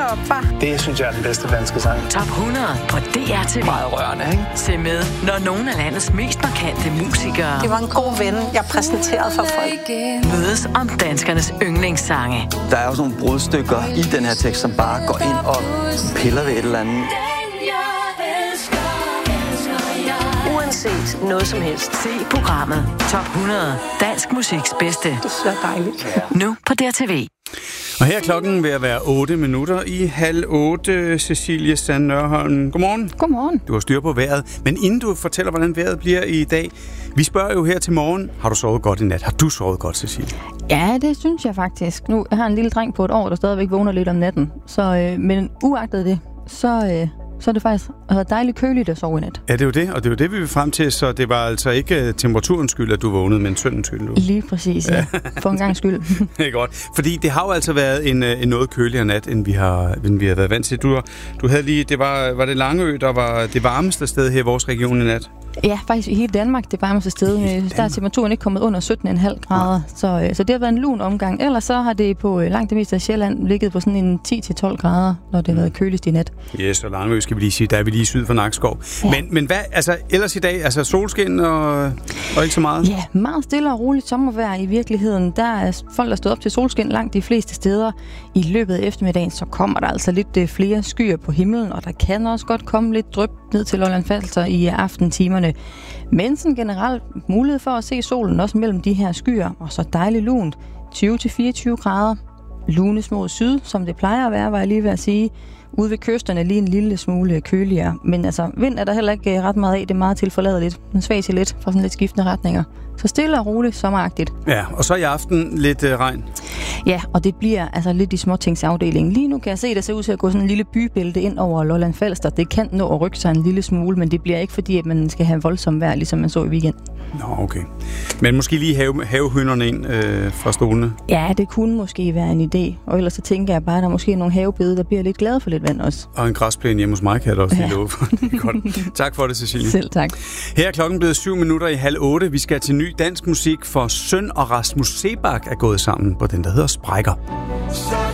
Hoppa. Det synes jeg er den bedste danske sang. Top 100 på DR-TV. Meget rørende, ikke? Se med, når nogle af landets mest markante musikere... Det var en god ven, jeg præsenterede for folk. ...mødes om danskernes yndlingssange. Der er jo sådan nogle brudstykker i den her tekst, som bare går ind og piller ved et eller andet. Uanset noget som helst. Se programmet Top 100. Dansk musiks bedste. Det er så dejligt. Nu på DR-TV. Og her er klokken ved at være 8 minutter i 7:30. Cecilie Sand Nørholm, godmorgen. Godmorgen. Du har styr på vejret, men inden du fortæller, hvordan vejret bliver i dag, vi spørger jo her til morgen, har du sovet godt i nat? Har du sovet godt, Cecilie? Ja, det synes jeg faktisk. Nu jeg har en lille dreng på 1 år, der stadigvæk vågner lidt om natten. Så, men uagtet det, så er det faktisk dejligt køligt at sove i nat. Ja, det er jo det, og det er jo det, vi vil frem til, så det var altså ikke temperaturens skyld, at du vågnede, men søndens skyld. Lige præcis, ja. For en gang skyld. Det er godt, fordi det har jo altså været en noget køligere nat, end vi har været vant til. Du havde lige, var det Langø, der var det varmeste sted her i vores region i nat? Ja, faktisk i hele Danmark det varmeste sted. Der er temperaturen ikke kommet under 17,5 grader, så det har været en lun omgang. Ellers så har det på langt det meste af Sjælland ligget på sådan en 10-12 grader, når det har været køligst i nat. Yes, og Langø skal vi lige sige, der er vi lige syd for Nakskov. Ja. Men hvad, altså ellers i dag, altså solskin og ikke så meget? Ja, meget stille og roligt sommervejr i virkeligheden. Der er folk, der stået op til solskin langt de fleste steder. I løbet af eftermiddagen, så kommer der altså lidt flere skyer på himlen, og der kan også godt komme lidt dryp ned til Lolland-Falster i aftentimerne. Men sådan generelt mulighed for at se solen også mellem de her skyer, og så dejligt lunt, 20-24 grader. Lunes mod syd, som det plejer at være, var jeg lige ved at sige. Ude ved kysterne lige en lille smule køligere. Men altså, vind er der heller ikke ret meget af. Det er meget tilforladeligt. Den svag til lidt fra sådan lidt skiftende retninger. Så stille og roligt, sommeragtigt. Ja, og så i aften lidt regn. Ja, og det bliver altså lidt i småtingsafdelingen. Lige nu kan jeg se, at der ser ud til at gå sådan en lille bybælte ind over Lolland-Falster. Det kan nå at rykke sig en lille smule, men det bliver ikke fordi, at man skal have voldsom vejr, ligesom man så i weekenden. Nå, okay. Men måske lige have hønerne ind fra stolene? Ja, det kunne måske være en idé. Og ellers så tænker jeg bare, at der måske er nogle havebede, der bliver lidt glade for lidt vand også. Og en græsplæne hjemme hos mig kan jeg da også lige love for. Det er godt. Tak for det, Cecilie. Selv tak. Her er klokken blevet 7 minutter i 7:30. Vi skal til ny dansk musik, for Søn og Rasmus Sebak er gået sammen på den, der hedder Sprækker.